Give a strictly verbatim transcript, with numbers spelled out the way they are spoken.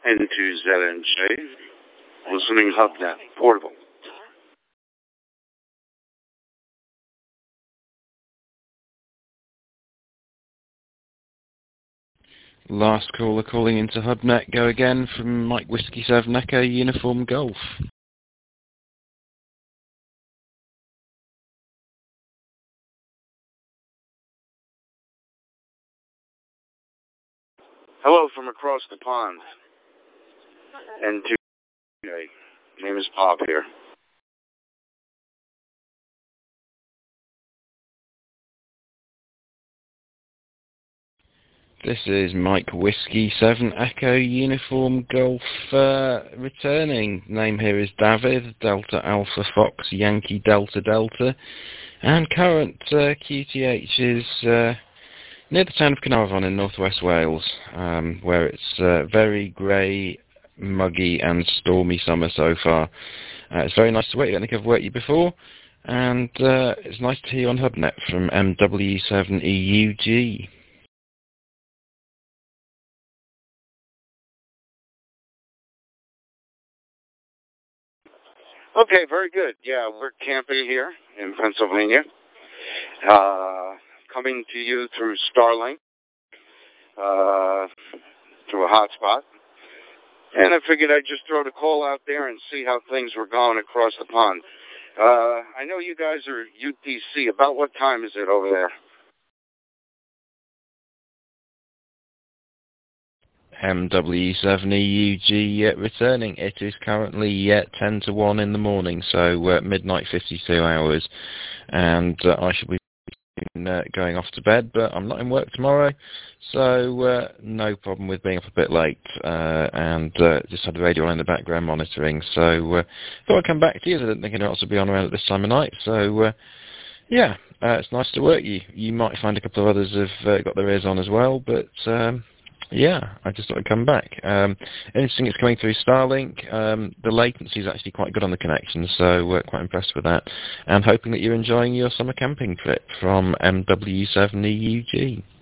N two Z N J, listening HubNet, portable. Last caller calling into HubNet, go again from Mike Whiskey seven Echo Uniform Golf. Hello from across the pond. N two Z N J, name is Bob here. This is Mike Whiskey seven Echo Uniform Golf uh, returning. Name here is David, Delta Alpha Fox Yankee Delta Delta. And current uh, Q T H is uh, near the town of Carnarvon in northwest Wales, um, where it's uh, very grey, muggy and stormy summer so far. Uh, it's very nice to work you. I think I've worked you before. And uh, it's nice to hear you on HubNet from M W seven E U G. Okay, very good. Yeah, we're camping here in Pennsylvania, uh, coming to you through Starlink, uh, through a hotspot. And I figured I'd just throw the call out there and see how things were going across the pond. Uh, I know you guys are U T C. About what time is it over there? M W seven E U G uh, returning. It is currently uh, ten to one in the morning, so uh, midnight fifty-two hours. And uh, I shall be uh, going off to bed, but I'm not in work tomorrow, so uh, no problem with being up a bit late. Uh, and uh, just had the radio on in the background monitoring, so uh, thought I'd come back to you. I didn't think anyone else would be on around at this time of night, so uh, yeah, uh, it's nice to work you. You might find a couple of others have uh, got their ears on as well, but um, yeah, I just thought I'd come back. Um, interesting, it's coming through Starlink. Um, the latency is actually quite good on the connection, so we're quite impressed with that. And hoping that you're enjoying your summer camping trip from M W seven E U G.